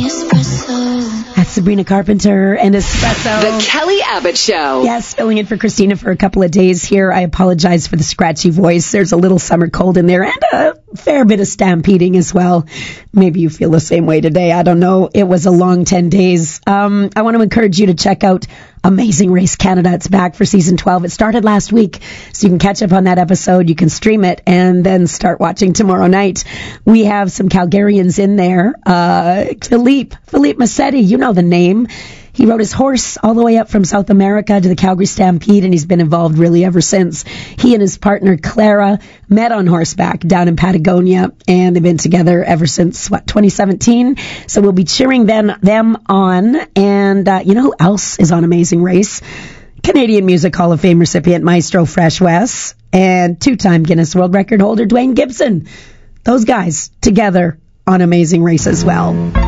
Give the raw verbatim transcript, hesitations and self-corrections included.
That's Sabrina Carpenter and Espresso. The Kelly Abbott Show. Yes, filling in for Christina for a couple of days here. I apologize for the scratchy voice. There's a little summer cold in there and a fair bit of stampeding as well. Maybe you feel the same way today. I don't know. It was a long ten days. Um, I want to encourage you to check out Amazing Race Canada. It's back for season twelve. It started last week, so you can catch up on that episode. You can stream it and then start watching tomorrow night. We have some Calgarians in there. Uh, Philippe, Philippe Massetti, you know the name. He rode his horse all the way up from South America to the Calgary Stampede, and he's been involved really ever since. He and his partner, Clara, met on horseback down in Patagonia, and they've been together ever since, what, twenty seventeen? So we'll be cheering them, them on. And uh, you know who else is on Amazing Race? Canadian Music Hall of Fame recipient Maestro Fresh Wes and two-time Guinness World Record holder Dwayne Gibson. Those guys together on Amazing Race as well.